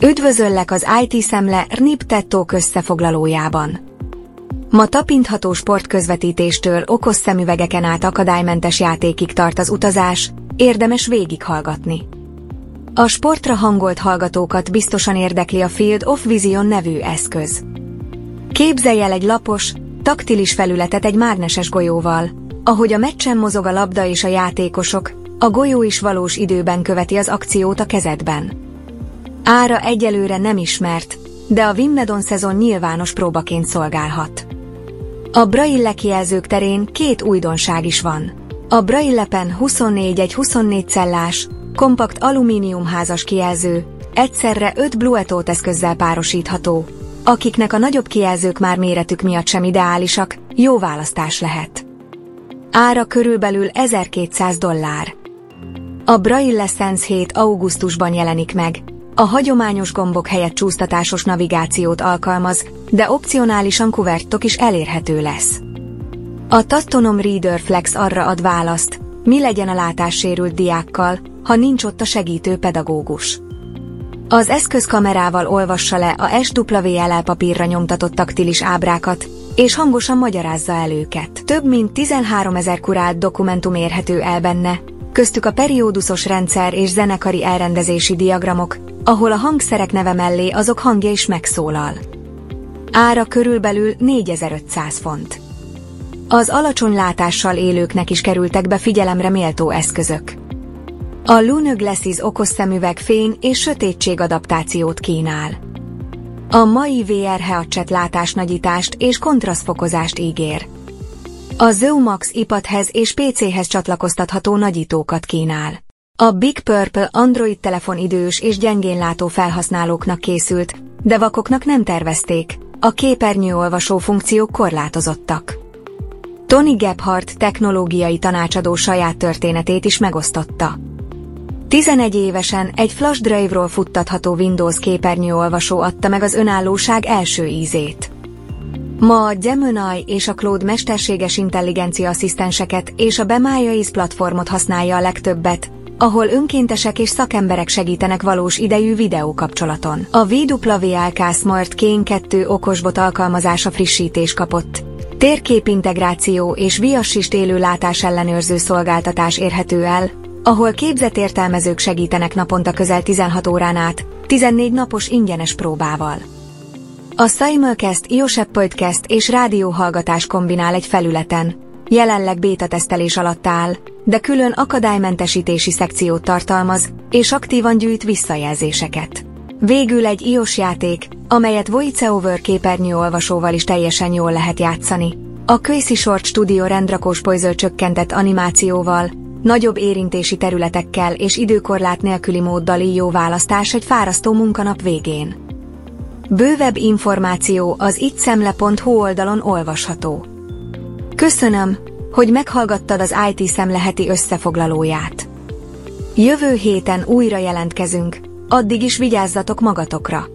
Üdvözöllek az IT Szemle RNIP TED Talk összefoglalójában. Ma tapintható sportközvetítéstől okos szemüvegeken át akadálymentes játékig tart az utazás, érdemes végighallgatni. A sportra hangolt hallgatókat biztosan érdekli a Field of Vision nevű eszköz. Képzelj el egy lapos, taktilis felületet egy mágneses golyóval, ahogy a meccsen mozog a labda és a játékosok, a golyó is valós időben követi az akciót a kezedben. Ára egyelőre nem ismert, de a Wimbledon szezon nyilvános próbaként szolgálhat. A Braille kijelzők terén két újdonság is van. A Braille Pen 24 egy 24 cellás, kompakt alumíniumházas kijelző, egyszerre 5 Bluetooth eszközzel párosítható. Akiknek a nagyobb kijelzők már méretük miatt sem ideálisak, jó választás lehet. Ára körülbelül $1200. A Braille Sense 7 augusztusban jelenik meg. A hagyományos gombok helyett csúsztatásos navigációt alkalmaz, de opcionálisan kuverttok is elérhető lesz. A Tastonom Reader Flex arra ad választ, mi legyen a látássérült diákkal, ha nincs ott a segítő pedagógus. Az eszköz kamerával olvassa le a SWL papírra nyomtatott taktilis ábrákat, és hangosan magyarázza el őket. Több mint 13 000 kurált dokumentum érhető el benne, köztük a periódusos rendszer és zenekari elrendezési diagramok, ahol a hangszerek neve mellé azok hangja is megszólal. Ára körülbelül 4500 font. Az alacsony látással élőknek is kerültek be figyelemre méltó eszközök. A Luna Glasses okos szemüveg fény és sötétség adaptációt kínál. A mai VR headset látásnagyítást és kontrasztfokozást ígér. A Zoomax iPadhez és PC-hez csatlakoztatható nagyítókat kínál. A Big Purple Android telefon idős és gyengénlátó felhasználóknak készült, de vakoknak nem tervezték, a képernyőolvasó funkciók korlátozottak. Tony Gebhardt technológiai tanácsadó saját történetét is megosztotta. 11 évesen egy flash drive-ról futtatható Windows képernyőolvasó adta meg az önállóság első ízét. Ma a Gemini és a Claude mesterséges intelligencia asszisztenseket és a Bemaia platformot használja a legtöbbet, ahol önkéntesek és szakemberek segítenek valós idejű videókapcsolaton. A VWLK Smart Cane 2 okosbot alkalmazása frissítés kapott. Térképintegráció és viassist élő látás ellenőrző szolgáltatás érhető el, ahol képzett értelmezők segítenek naponta közel 16 órán át, 14 napos ingyenes próbával. A Simulcast iOS podcast és rádióhallgatás kombinál egy felületen, jelenleg béta tesztelés alatt áll, de külön akadálymentesítési szekciót tartalmaz, és aktívan gyűjt visszajelzéseket. Végül egy iOS játék, amelyet VoiceOver képernyőolvasóval is teljesen jól lehet játszani. A Crazy Short Studio rendrakós polyzöl csökkentett animációval, nagyobb érintési területekkel és időkorlát nélküli móddal így jó választás egy fárasztó munkanap végén. Bővebb információ az itszemle.hu oldalon olvasható. Köszönöm, hogy meghallgattad az IT Szemle heti összefoglalóját. Jövő héten újra jelentkezünk, addig is vigyázzatok magatokra!